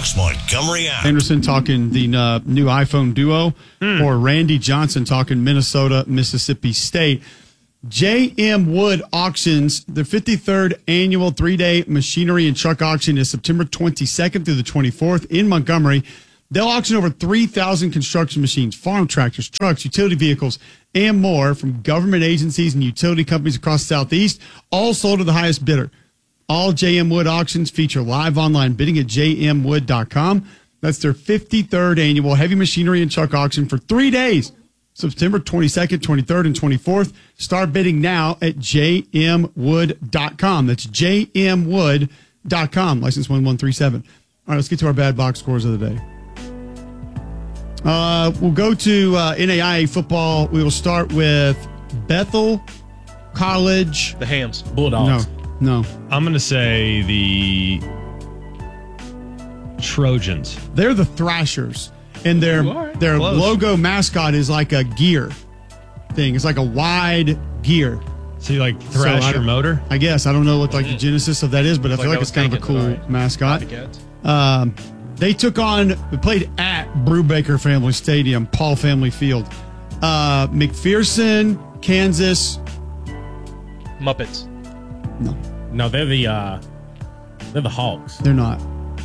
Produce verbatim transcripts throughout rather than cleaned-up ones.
Fox Montgomery app. Anderson talking the uh, new iPhone Duo, mm. or Randy Johnson talking Minnesota, Mississippi State. J M Wood Auctions, the fifty-third annual three-day machinery and truck auction is September twenty-second through the twenty-fourth in Montgomery. They'll auction over three thousand construction machines, farm tractors, trucks, utility vehicles, and more from government agencies and utility companies across the Southeast, all sold to the highest bidder. All J M Wood auctions feature live online bidding at j m wood dot com. That's their fifty-third annual heavy machinery and truck auction for three days, September twenty-second, twenty-third, and twenty-fourth. Start bidding now at j m wood dot com. That's j m wood dot com, license one one three seven. All right, let's get to our bad box scores of the day. Uh, we'll go to uh, N A I A football. We will start with Bethel College. The Hams. Bulldogs. No, no. I'm going to say the Trojans. They're the Thrashers, and their right. their Close. logo mascot is like a gear thing. It's like a wide gear. So you like So Thrasher I- motor? I guess. I don't know what like the genesis of that is, but I feel Like like I it's was kind of a cool thinking, right. mascot. Copycats. Um, they took on, they played at Brubaker Family Stadium, Paul Family Field. Uh, McPherson, Kansas. Muppets. No, No, they're the uh, they're the Hawks. they're not.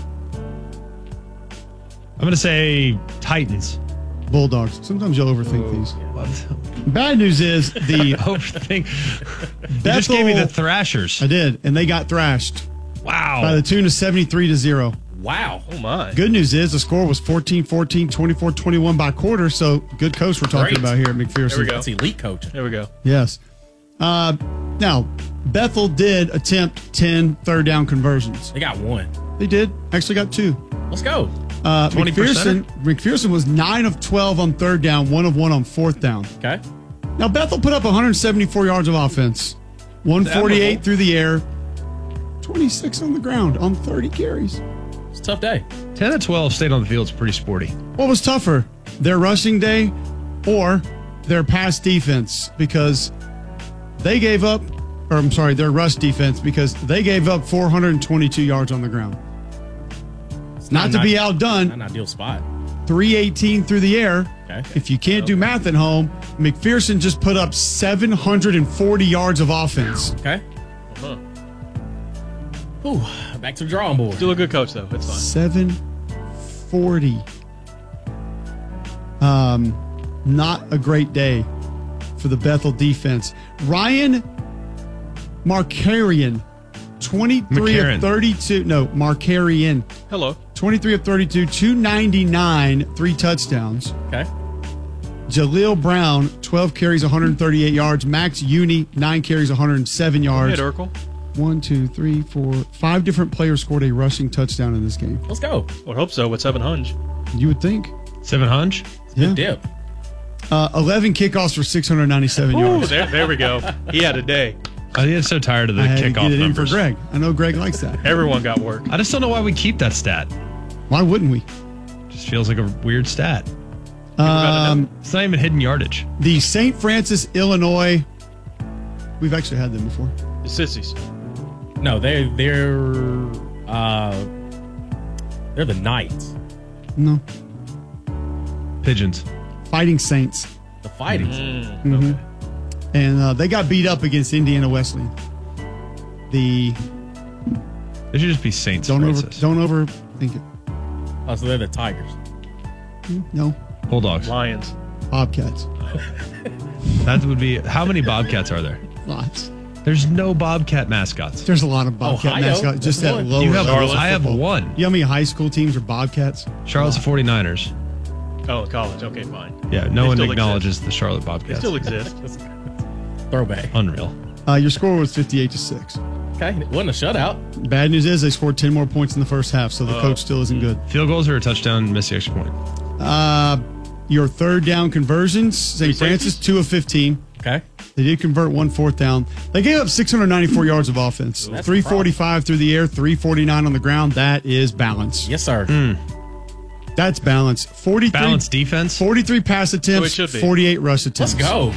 I'm going to say Titans. Bulldogs. Sometimes you'll overthink these. What? Bad news is the Overthink. You just gave me the Thrashers. I did, and they got thrashed Wow. by the tune of seventy-three to zero. Wow. Oh, my. Good news is the score was fourteen fourteen, twenty-four twenty-one by quarter, so good coach we're talking Great. about here at McPherson. There we go. That's elite coaching. There we go. Yes. Uh, now, Bethel did attempt ten third down conversions. They got one. They did. Actually got two. Let's go. Uh, twenty McPherson, percent? McPherson was nine of twelve on third down, one of one on fourth down. Okay. Now, Bethel put up one hundred seventy-four yards of offense, one forty-eight admirable. through the air, twenty-six on the ground on thirty carries. It's a tough day. ten to twelve stayed on the field is pretty sporty. What was tougher, their rushing day or their pass defense? Because they gave up, or I'm sorry, their rush defense, because they gave up four hundred twenty-two yards on the ground. It's Not to an be ide- outdone, Not an ideal spot. three eighteen through the air. Okay. If you can't do math at home, McPherson just put up seven hundred forty yards of offense. Okay. Uh-huh. Ooh, back to the drawing board. Still a good coach, though. It's fine. seven forty. Um, not a great day for the Bethel defense. Ryan Markarian, twenty-three McCarron. of thirty-two. No, Markarian, Hello. twenty-three of thirty-two, two ninety-nine, three touchdowns. Okay. Jaleel Brown, twelve carries, one hundred thirty-eight yards. Max Uni, nine carries, one hundred seven yards. Hey, Urkel. One, two, three, four, five different players scored a rushing touchdown in this game. Let's go. I would hope so with seven hunch. You would think. Seven hunch? Yeah. Dip. Uh, eleven kickoffs for six hundred ninety-seven Ooh, yards. there, there we go. He had a day. I get so tired of the I had to kickoff get it numbers. in for Greg. I know Greg likes that. Everyone got work. I just don't know why we keep that stat. Why wouldn't we? Just feels like a weird stat. Um, It's not even hidden yardage. the Saint Francis, Illinois. We've actually had them before. The sissies. No, they they're uh they're the Knights. No. Pigeons. Fighting Saints. The Fighting. Mm, Mhm. okay. And uh, they got beat up against Indiana Wesleyan. The They should just be Saints don't over Francis. don't overthink it. Oh, so they're the Tigers. No. Bulldogs. Lions. Bobcats. That would be. How many Bobcats are there? Lots. There's no Bobcat mascots. There's a lot of Bobcat Ohio? mascots. Just That's at one. lower You have, levels of I have football. one. You know how many high school teams are Bobcats? Charlotte's forty-niners. Oh, college. Okay, fine. Yeah, no They one still acknowledges the Charlotte They Bobcats. still exist. Throwback. Unreal. Uh, your score was fifty-eight to six. Okay. It wasn't a shutout. Bad news is they scored ten more points in the first half, so the Oh. coach still isn't good. Field goals or a touchdown, miss the extra point. Uh, your third down conversions, Saint Three Francis, safeties? two of fifteen. Okay. They did convert one fourth down. They gave up six hundred ninety-four yards of offense. That's the three forty-five through the air, three forty-nine on the ground. That is balance. Yes, sir. That's balance. forty-three, Balanced defense. forty-three pass attempts, So it should be. forty-eight rush attempts. Let's go.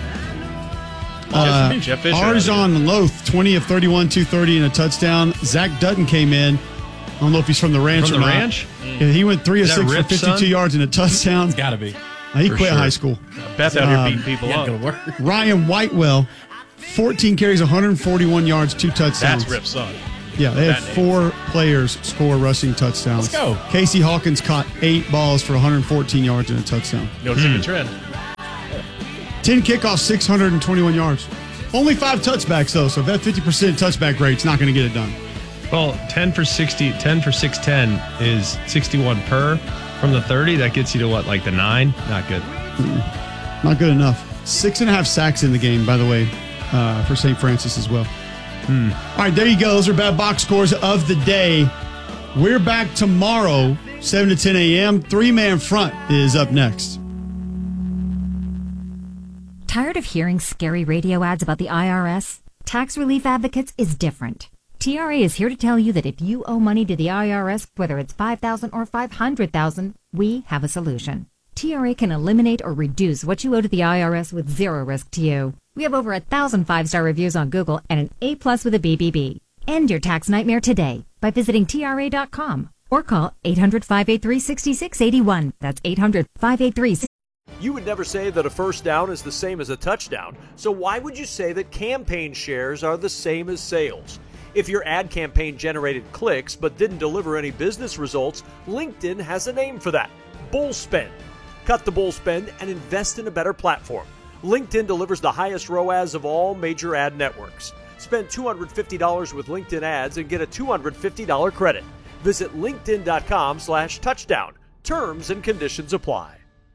Uh, Jeff Fisher out Arjan Loth, twenty of thirty-one, two thirty, and a touchdown. Zach Dutton came in, I don't know if he's from the ranch From or the not. ranch? Yeah, he went three of Is that six for Rip, fifty-two son? yards and a touchdown. It's got to be. Uh, he For quit sure. high school. Beth out here Um, beating people Yeah, up. go to work. Ryan Whitewell, fourteen carries, one hundred forty-one yards, two touchdowns. That's Rip's son. Yeah, they had That name. four players score rushing touchdowns. Let's go. Casey Hawkins caught eight balls for one hundred fourteen yards and a touchdown. Noticing a trend. ten kickoffs, six hundred twenty-one yards. Only five touchbacks, though, so if that fifty percent touchback rate's not going to get it done. Well, ten for sixty, ten for six ten is sixty-one per from the thirty. That gets you to what, like the nine? Not good. Not good enough. Six and a half sacks in the game, by the way, uh, for Saint Francis as well. Hmm. All right, there you go. Those are bad box scores of the day. We're back tomorrow, seven to ten a.m. Three-man front is up next. Tired of hearing scary radio ads about the I R S? Tax Relief Advocates is different. T R A is here to tell you that if you owe money to the I R S, whether it's five thousand dollars or five hundred thousand dollars, we have a solution. T R A can eliminate or reduce what you owe to the I R S with zero risk to you. We have over a thousand five-star reviews on Google and an A plus with a B B B. End your tax nightmare today by visiting T R A dot com or call eight hundred, five eight three, six six eight one. That's eight hundred, five eight three, six six eight one. You would never say that a first down is the same as a touchdown, so why would you say that campaign shares are the same as sales? If your ad campaign generated clicks but didn't deliver any business results, LinkedIn has a name for that: bull spend. Cut the bull spend and invest in a better platform. LinkedIn delivers the highest R O A S of all major ad networks. Spend two hundred fifty dollars with LinkedIn ads and get a two hundred fifty dollars credit. Visit linkedin.com slash touchdown. Terms and conditions apply.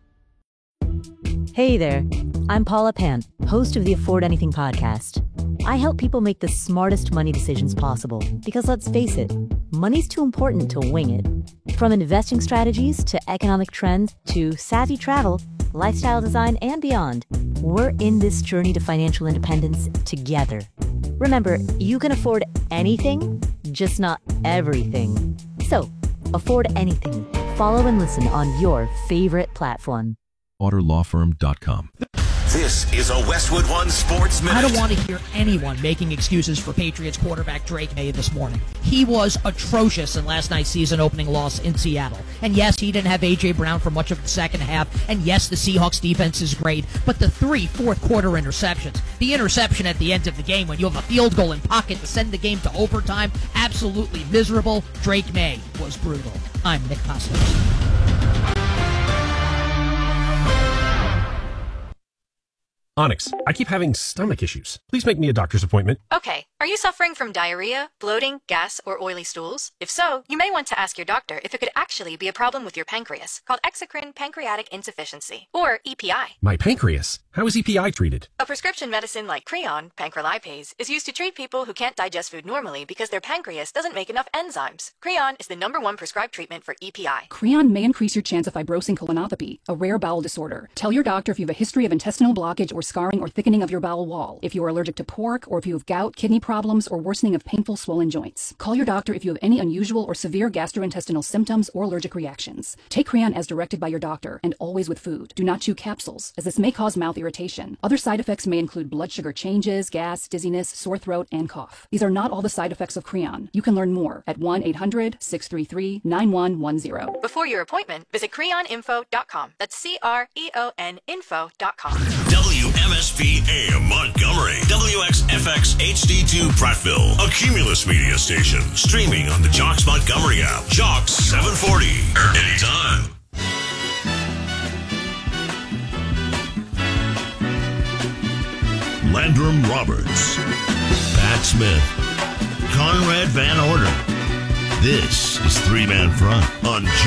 Hey there, I'm Paula Pan, host of the Afford Anything podcast. I help people make the smartest money decisions possible because, let's face it, money's too important to wing it. From investing strategies to economic trends to savvy travel, lifestyle design, and beyond, we're in this journey to financial independence together. Remember, you can afford anything, just not everything. So, afford anything. Follow and listen on your favorite platform. water law firm dot com. This is a Westwood One Sports Minute. I don't want to hear anyone making excuses for Patriots quarterback Drake May this morning. He was atrocious in last night's season opening loss in Seattle. And yes, he didn't have A J. Brown for much of the second half. And yes, the Seahawks defense is great. But the three fourth quarter interceptions, the interception at the end of the game when you have a field goal in pocket to send the game to overtime, absolutely miserable. Drake May was brutal. I'm Nick Costos. Onyx, I keep having stomach issues. Please make me a doctor's appointment. Okay, are you suffering from diarrhea, bloating, gas, or oily stools? If so, you may want to ask your doctor if it could actually be a problem with your pancreas, called exocrine pancreatic insufficiency, or E P I. My pancreas? How is E P I treated? A prescription medicine like Creon, pancrelipase, is used to treat people who can't digest food normally because their pancreas doesn't make enough enzymes. Creon is the number one prescribed treatment for E P I. Creon may increase your chance of fibrosing colonopathy, a rare bowel disorder. Tell your doctor if you have a history of intestinal blockage or scarring or thickening of your bowel wall, if you are allergic to pork, or if you have gout, kidney problems, or worsening of painful swollen joints. Call your doctor if you have any unusual or severe gastrointestinal symptoms or allergic reactions. Take Creon as directed by your doctor, and always with food. Do not chew capsules, as this may cause mouth irritation. Other side effects may include blood sugar changes, gas, dizziness, sore throat, and cough. These are not all the side effects of Creon. You can learn more at one eight hundred, six three three, nine one one zero. Before your appointment, visit creon info dot com. That's C R E O N info dot com. W M S P A M Montgomery. W X F X H D two Prattville. A Cumulus media station. Streaming on the Jocks Montgomery app. Jocks seven forty. Anytime. Landrum Roberts. Pat Smith. Conrad Van Orden. This is Three Man Front on